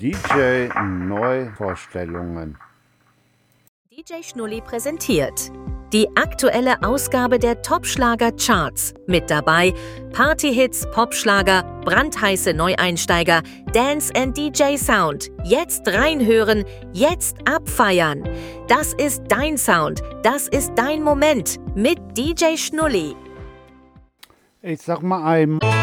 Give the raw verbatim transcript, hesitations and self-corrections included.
D J-Neuvorstellungen. D J Schnulli präsentiert die aktuelle Ausgabe der Top-Schlager-Charts. Mit dabei Partyhits, Popschlager, brandheiße Neueinsteiger, Dance and D J Sound. Jetzt reinhören, jetzt abfeiern. Das ist dein Sound, das ist dein Moment mit D J Schnulli. Ich sag mal einmal.